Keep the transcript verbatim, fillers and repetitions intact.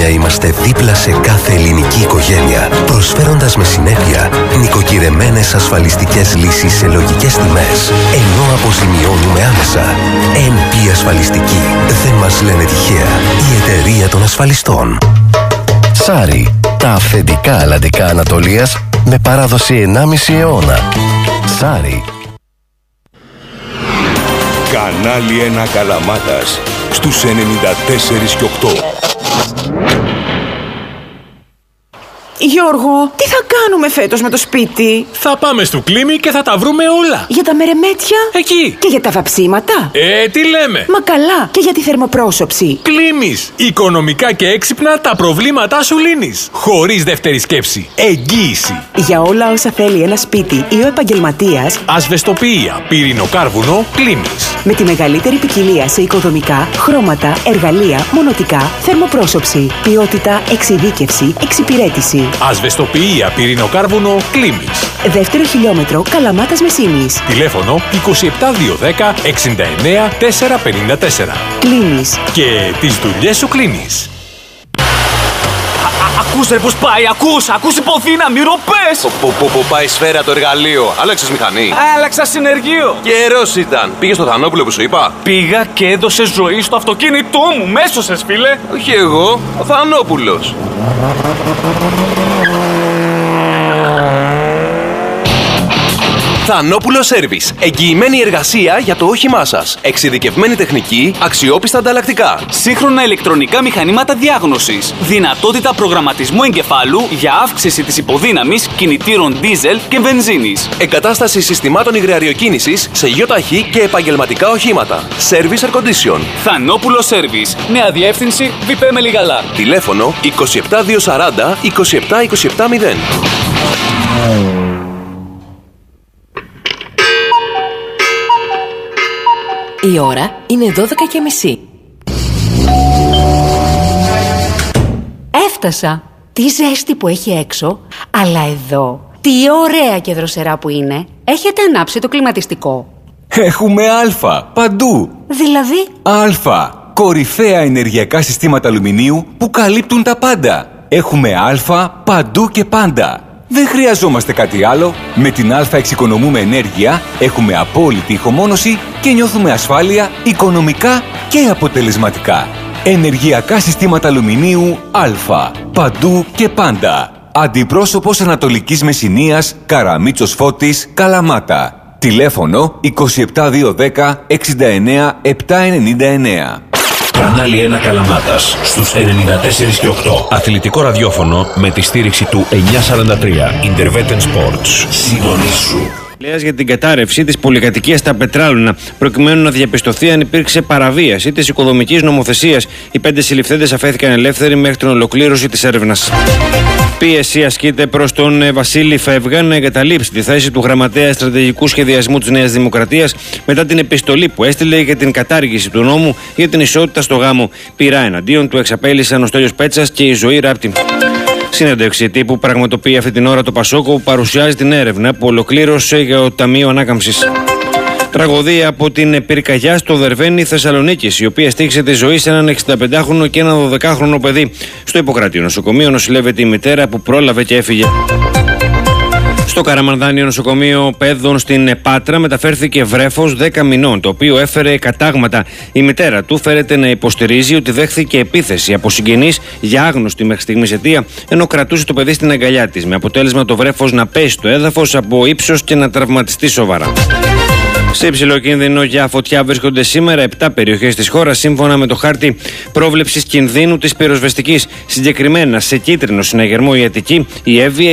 χρόνια είμαστε δίπλα σε κάθε ελληνική οικογένεια, προσφέροντας με συνέπεια νοικοκυρεμένες ασφαλιστικές λύσεις σε λογικές τιμές, ενώ αποζημιώνουμε άμεσα. εν πι Ασφαλιστική. Δεν μας λένε τυχαία. Η εταιρεία των ασφαλιστών. Σάρι. Τα αυθεντικά αλλαντικά Ανατολίας με παράδοση ενάμιση αιώνα. Σάρι. Κανάλι ένα Καλαμάτας στους ενενήντα τέσσερα και οκτώ. Γιώργο, τι θα κάνουμε φέτος με το σπίτι? Θα πάμε στο Κλίμι και θα τα βρούμε όλα. Για τα μερεμέτια? Εκεί. Και για τα βαψίματα? Ε, τι λέμε. Μα καλά, και για τη θερμοπρόσωψη. Κλίμις. Οικονομικά και έξυπνα τα προβλήματά σου λύνεις. Χωρίς δεύτερη σκέψη. Εγγύηση. Για όλα όσα θέλει ένα σπίτι ή ο επαγγελματίας. Ασβεστοποιία, πυρηνοκάρβουνο, Κλίμις. Με τη μεγαλύτερη ποικιλία σε οικοδομικά, χρώματα, εργαλεία, μονοτικά, θερμοπρόσωψη. Ποιότητα, εξειδίκευση, εξυπηρέτηση. Ασβεστοποιία, πυρηνοκάρβουνο, Κλίμις. Δεύτερο χιλιόμετρο, Καλαμάτας Μεσίνης. Τηλέφωνο είκοσι επτά διακόσια δέκα εξήντα εννέα τετρακόσια πενήντα τέσσερα. Κλείνεις. Και τις δουλειές σου κλείνεις. Ακούς ρε πως πάει, ακούς, ακούς υποδύναμη, ροπές! Που πάει σφαίρα το εργαλείο, άλλαξες μηχανή. Άλλαξα συνεργείο. Καιρός ήταν. Πήγες στο Θανόπουλο που σου είπα. Πήγα και έδωσε ζωή στο αυτοκίνητό μου, μέσωσες φίλε. Όχι εγώ, ο Θανόπουλος. Θανόπουλο Σέρβις. Εγγυημένη εργασία για το όχημά σας. Εξειδικευμένη τεχνική, αξιόπιστα ανταλλακτικά. Σύγχρονα ηλεκτρονικά μηχανήματα διάγνωσης. Δυνατότητα προγραμματισμού εγκεφάλου για αύξηση της υποδύναμης κινητήρων δίζελ και βενζίνης. Εγκατάσταση συστημάτων υγραεριοκίνησης σε γιοταχή και επαγγελματικά οχήματα. Service Air Condition. Θανόπουλο Σέρβις. Νέα διεύθυνση Βιπέ Μελιγαλά. Τηλέφωνο είκοσι επτά διακόσια σαράντα είκοσι επτά είκοσι επτά μηδέν. Η ώρα είναι δώδεκα και μισή. Έφτασα. Τι ζέστη που έχει έξω, αλλά εδώ τι ωραία και δροσερά που είναι. Έχετε ανάψει το κλιματιστικό? Έχουμε Α παντού. Δηλαδή? Α. Κορυφαία ενεργειακά συστήματα αλουμινίου που καλύπτουν τα πάντα. Έχουμε Α παντού και πάντα. Δεν χρειαζόμαστε κάτι άλλο. Με την Α εξοικονομούμε ενέργεια, έχουμε απόλυτη ηχομόνωση και νιώθουμε ασφάλεια οικονομικά και αποτελεσματικά. Ενεργειακά συστήματα αλουμινίου Α. Παντού και πάντα. Αντιπρόσωπος Ανατολικής Μεσσηνίας, Καραμίτσος Φώτης, Καλαμάτα. Τηλέφωνο είκοσι επτά διακόσια δέκα εξήντα εννέα επτακόσια ενενήντα εννέα. Κανάλι ένα Καλαμάτας στους ενενήντα τέσσερα και οκτώ. Αθλητικό ραδιόφωνο με τη στήριξη του εννιακόσια σαράντα τρία. Intervetten Sports. Συντονίσου. Για την κατάρρευση της πολυκατοικίας στα Πετράλωνα, προκειμένου να διαπιστωθεί αν υπήρξε παραβίαση της οικοδομικής νομοθεσίας. Οι πέντε συλληφθέντες αφέθηκαν ελεύθεροι μέχρι την ολοκλήρωση της έρευνας. Πίεση ασκείται προς τον Βασίλη Φεύγα να εγκαταλείψει τη θέση του γραμματέα στρατηγικού σχεδιασμού της Νέας Δημοκρατίας μετά την επιστολή που έστειλε για την κατάργηση του νόμου για την ισότητα στο γάμο. Πειρά εναντίον του εξαπέλυσαν ο Στέλιος Πέτσας και η Ζωή Ράπτη. Συνέντευξη τύπου πραγματοποιεί αυτή την ώρα το Πασόκο που παρουσιάζει την έρευνα που ολοκλήρωσε για το Ταμείο Ανάκαμψης. Τραγωδία από την πυρκαγιά στο Δερβαίνι Θεσσαλονίκης, η οποία στοίχησε τη ζωή σε έναν εξηνταπεντάχρονο και έναν δωδεκάχρονο παιδί. Στο Ιπποκρατείο νοσοκομείο νοσηλεύεται η μητέρα που πρόλαβε και έφυγε. Στο Καραμανδάνιο νοσοκομείο παιδών στην Πάτρα μεταφέρθηκε βρέφος δέκα μηνών, το οποίο έφερε κατάγματα. Η μητέρα του φέρεται να υποστηρίζει ότι δέχθηκε επίθεση από συγγενείς για άγνωστη μέχρι στιγμής αιτία, ενώ κρατούσε το παιδί στην αγκαλιά της, με αποτέλεσμα το βρέφος να πέσει στο έδαφος από ύψος και να τραυματιστεί σοβαρά. Σε υψηλό κίνδυνο για φωτιά βρίσκονται σήμερα επτά περιοχές της χώρας, σύμφωνα με το χάρτη πρόβλεψης κινδύνου της πυροσβεστικής. Συγκεκριμένα σε κίτρινο συναγερμό η Αττική, η Εύβοια,